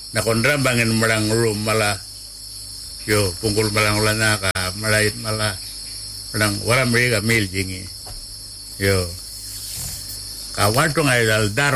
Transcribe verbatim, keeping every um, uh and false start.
na kondra bangin marang room mala yo pungkul malang ulana ka malait mala marang wala meriga mil jingi yo kawan tu ngai dal dar